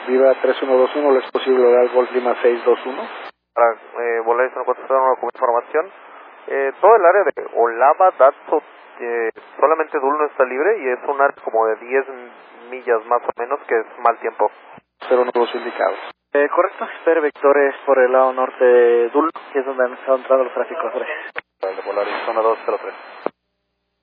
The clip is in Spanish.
Viva 3121, ¿le es posible dar Golf Lima 621? Para volar esta como información, todo el área de Olava, Datso, solamente Dul no está libre y es un área como de 10 millas más o menos, que es mal tiempo. 012 indicados. Correcto, espere vectores por el lado norte de Dul, que es donde han estado entrando los tráficos. Vale, Polaris, zona 203.